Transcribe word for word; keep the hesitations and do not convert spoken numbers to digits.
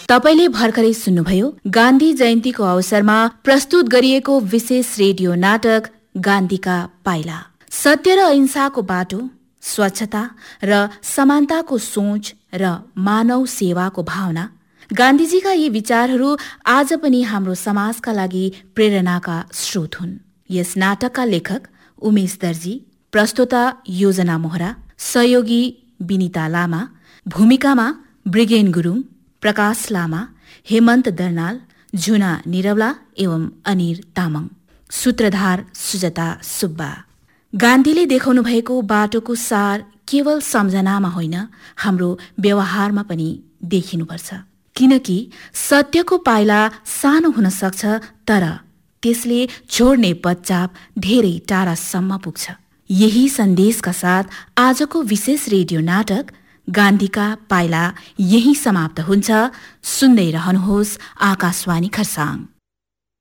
तपाईले भर्खरै सुन्नुभयो गान्धी जयन्तीको अवसरमा प्रस्तुत गरिएको विशेष रेडियो नाटक गान्धीका पाइला। सत्य र अहिंसाको बाटो, स्वच्छता र समानताको सोच र मानव सेवाको भावना, गान्धीजीका यी विचारहरू आज पनि हाम्रो समाजका लागि प्रेरणाका स्रोत हुन्। यस नाटकका लेखक उमेश दर्जी, प्रस्तोता योजना मोहरा, सहयोगी विनिता लामा, भूमिकामा ब्रिगेन गुरुङ, प्रकाश लामा, हेमन्त दर्नाल, झुना निरवला एवं अनिर तामाङ, सूत्रधार सुजता सुब्बा। गान्धीले देखाउनु भएको बाटोको सार केवल सम्झनामा होइन, हाम्रो व्यवहारमा पनि देखिनुपर्छ। किनकि सत्यको पाइला सानो हुन सक्छ, तर त्यसले छोड्ने पदचाप धेरै टाढासम्म पुग्छ। यही सन्देशका साथ आजको विशेष रेडियो नाटक गान्धीका पाइला यही समाप्त हुन्छ। सुन्दै रहनुहोस् आकाशवाणी खरसाङ।